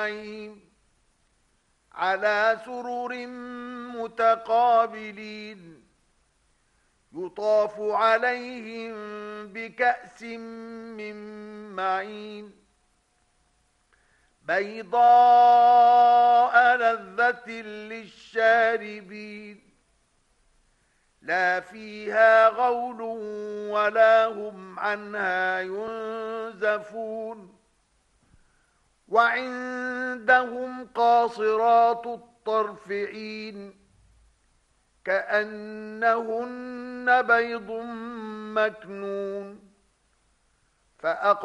نعيم على سرر متقابلين يطاف عليهم بكأس من معين بيضاء لذة للشاربين لا فيها غول ولا هم عنها ينزفون وعندهم قاصرات الطرف عين كأنهن بيض مكنون